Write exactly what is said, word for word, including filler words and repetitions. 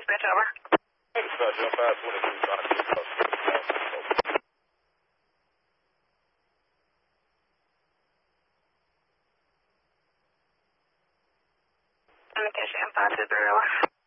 dispatch, over. Hey, dispatch, I'm five twenty-two, trying to get across. Communication five two three, over.